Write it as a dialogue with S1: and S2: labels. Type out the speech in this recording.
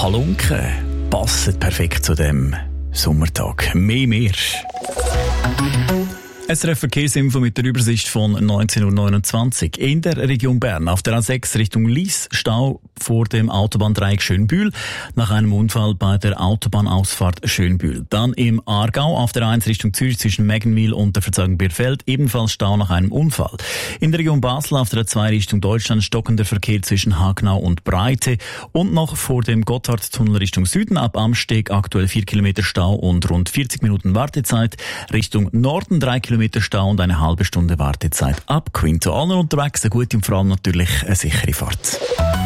S1: Halunken passen perfekt zu dem Sommertag. Mehr. SRF Verkehrsinfo mit der Übersicht von 19.29 Uhr. In der Region Bern auf der A6 Richtung Lyss Stau vor dem Autobahndreieck Schönbühl nach einem Unfall bei der Autobahnausfahrt Schönbühl. Dann im Aargau auf der A1 Richtung Zürich zwischen Meggenwil und der Verzeugung Bierfeld ebenfalls Stau nach einem Unfall. In der Region Basel auf der A2 Richtung Deutschland stockender Verkehr zwischen Hagnau und Breite und noch vor dem Gotthardtunnel Richtung Süden ab Amsteg aktuell 4 Kilometer Stau und rund 40 Minuten Wartezeit. Richtung Norden 3 Kilometer Stau und eine halbe Stunde Wartezeit ab Quinto. Allen unterwegs eine gute und vor allem natürlich eine sichere Fahrt.